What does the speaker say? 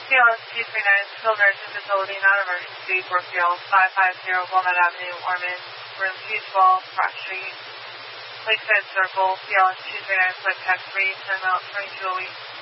PLS 239, skilled nursing facility, non-emergency, Brookfield, 550 Walnut Avenue, Ormond, room 212, Cross Street, Lakeside Circle, PLS 239, quick text free, 10 minutes, 22 a week.